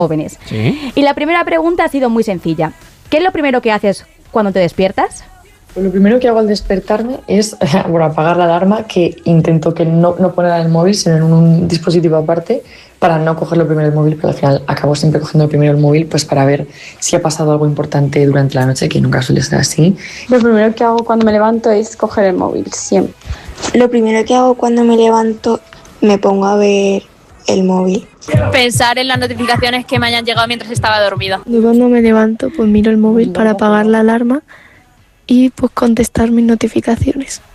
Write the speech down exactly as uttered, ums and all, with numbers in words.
jóvenes. ¿Sí? Y la primera pregunta ha sido muy sencilla. ¿Qué es lo primero que haces cuando te despiertas? Pues lo primero que hago al despertarme es, bueno, apagar la alarma, que intento que no, no ponerla en el móvil, sino en un dispositivo aparte, para no cogerlo primero el móvil, pero al final acabo siempre cogiendo primero el móvil, pues para ver si ha pasado algo importante durante la noche, que nunca suele ser así. Lo primero que hago cuando me levanto es coger el móvil, siempre. Lo primero que hago cuando me levanto, me pongo a ver el móvil. Pensar en las notificaciones que me hayan llegado mientras estaba dormida. Yo cuando me levanto, pues miro el móvil para apagar la alarma y pues contestar mis notificaciones.